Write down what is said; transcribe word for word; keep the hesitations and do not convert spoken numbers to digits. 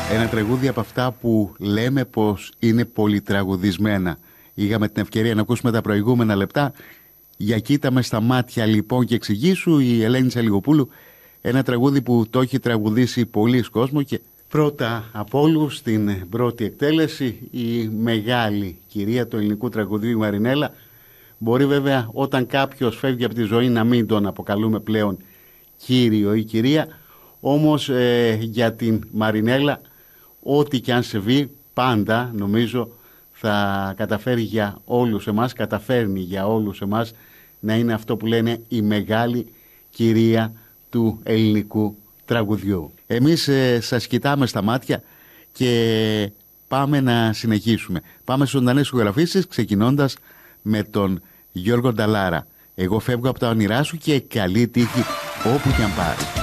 Ένα τραγούδι από αυτά που λέμε πως είναι πολυτραγουδισμένα. Είχαμε την ευκαιρία να ακούσουμε τα προηγούμενα λεπτά. Για κοίτα με στα μάτια λοιπόν και εξηγήσου, η Ελένη Σαλιγοπούλου. Ένα τραγούδι που το έχει τραγουδήσει πολλοί κόσμο και πρώτα από όλους στην πρώτη εκτέλεση η μεγάλη κυρία του ελληνικού τραγουδιού, η Μαρινέλα. Μπορεί βέβαια όταν κάποιος φεύγει από τη ζωή να μην τον αποκαλούμε πλέον κύριο ή κυρία, όμως ε, για την Μαρινέλα ό,τι και αν συμβεί πάντα νομίζω θα καταφέρει για όλους εμάς, καταφέρνει για όλους εμάς να είναι αυτό που λένε η μεγάλη κυρία του ελληνικού τραγουδιού. Εμείς ε, σας κοιτάμε στα μάτια και πάμε να συνεχίσουμε. Πάμε στις ζωντανές ηχογραφήσεις ξεκινώντας με τον Γιώργο Νταλάρα. Εγώ φεύγω από τα όνειρά σου και καλή τύχη όπου και αν πάρει.